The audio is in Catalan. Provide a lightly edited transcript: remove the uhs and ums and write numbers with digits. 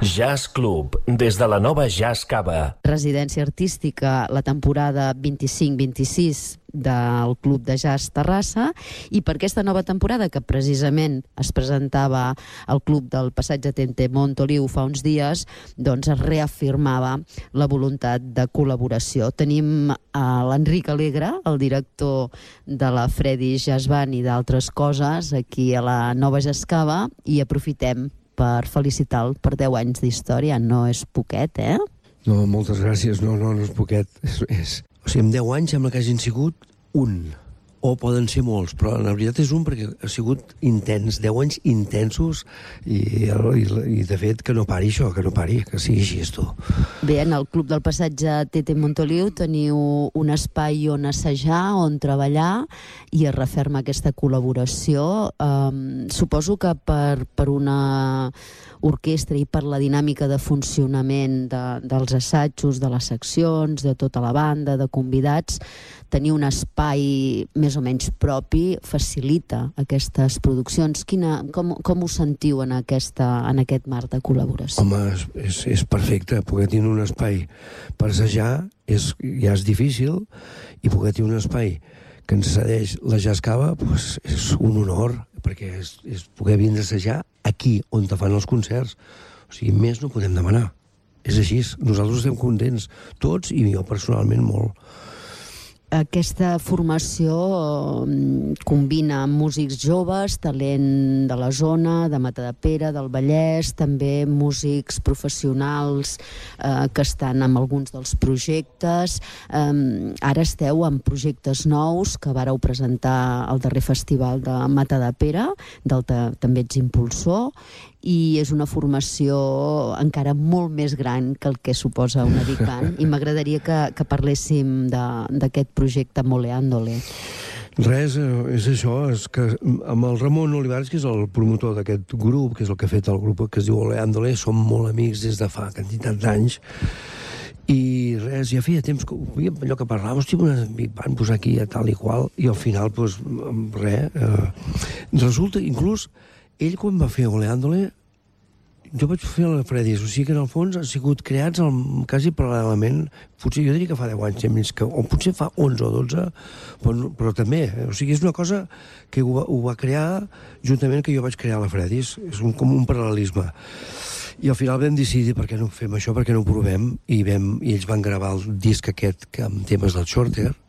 Jazz Club, des de la nova Jazz Cava. Residència artística, la temporada 25-26 del Club de Jazz Terrassa, i per aquesta nova temporada, que precisament es presentava al Club del Passatge Tente Montoliu fa uns dies, doncs es reafirmava la voluntat de col·laboració. Tenim l'Enric Alegre, el director de la Freddy Jazz Band i d'altres coses, aquí a la nova Jazz Cava, i aprofitem per felicitar-lo per 10 anys d'història. No és poquet, eh? No, moltes gràcies. No és poquet. O sigui, en 10 anys sembla que hagin sigut un, o poden ser molts, però la veritat és un perquè ha sigut intens, 10 anys intensos, i de fet que no pari això, que no pari, que sigui així, tu. Bé, en el Club del Passatge Tete Montoliu teniu un espai on assajar, on treballar, i es referma aquesta col·laboració. Suposo que per una orquestra i per la dinàmica de funcionament dels assajos, de les seccions, de tota la banda, de convidats, tenir un espai més o menys propi facilita aquestes produccions. Com us sentiu en aquest marc de col·laboració? Home, és perfecte. Poder tenir un espai per assajar ja és difícil, i poder tenir un espai que ens cedeix la Jazz Cava és un honor, perquè és poder vindre a assajar aquí on te fan els concerts. O sigui, més no podem demanar. És així. Nosaltres estem contents, tots, i jo personalment molt. Aquesta formació combina músics joves, talent de la zona, de Matadepera, del Vallès, també músics professionals que estan en alguns dels projectes. Ara esteu en projectes nous que vareu presentar al darrer festival de Matadepera, també ets impulsor, i és una formació encara molt més gran que el que suposa una big band, i m'agradaria que parléssim d'aquest projecte Moleándole. Res, és això, és que amb el Ramon Olivares, que és el promotor d'aquest grup, que és el que ha fet el grup que es diu Moleándole, som molt amics des de fa quantitat d'anys, i res, ja feia temps que allò que parlàvem, una big band posar aquí a tal i qual, i al final, doncs, res, resulta, inclús, ell quan va fer Oleándole, jo vaig fer la Freddy, o sigui que en el fons han sigut creats quasi paral·lelament, potser jo diria que fa 10 anys, o potser fa 11 o 12, però també, o sigui, és una cosa que ho va crear juntament que jo vaig crear la Freddy, és com un paral·lelisme. I al final vam decidir per què no fem això, per què no ho provem, i ells van gravar el disc aquest amb temes del Shorter,